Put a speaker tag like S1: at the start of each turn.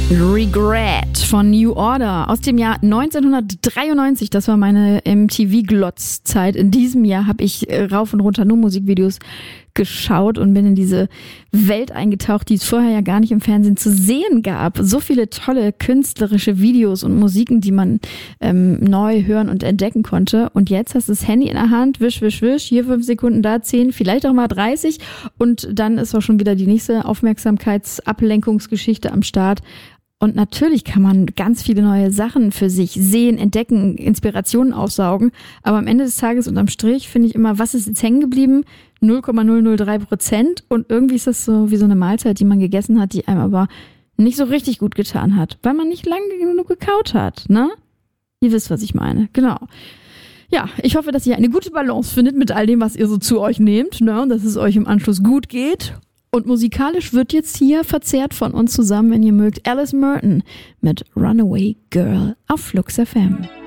S1: Regret von New Order aus dem Jahr 1993. Das war meine MTV-Glotz-Zeit. In diesem Jahr habe ich rauf und runter nur Musikvideos geschaut und bin in diese Welt eingetaucht, die es vorher ja gar nicht im Fernsehen zu sehen gab. So viele tolle künstlerische Videos und Musiken, die man neu hören und entdecken konnte. Und jetzt hast du das Handy in der Hand, wisch, wisch, wisch, hier 5 Sekunden, da 10, vielleicht auch mal 30 und dann ist auch schon wieder die nächste Aufmerksamkeitsablenkungsgeschichte am Start. Und natürlich kann man ganz viele neue Sachen für sich sehen, entdecken, Inspirationen aufsaugen. Aber am Ende des Tages unterm Strich finde ich immer, was ist jetzt hängen geblieben? 0,003%. Und irgendwie ist das so wie so eine Mahlzeit, die man gegessen hat, die einem aber nicht so richtig gut getan hat, weil man nicht lange genug gekaut hat, ne? Ihr wisst, was ich meine. Genau. Ja, ich hoffe, dass ihr eine gute Balance findet mit all dem, was ihr so zu euch nehmt, ne? Und dass es euch im Anschluss gut geht. Und musikalisch wird jetzt hier verzerrt von uns zusammen, wenn ihr mögt, Alice Merton mit Runaway Girl auf Flux FM.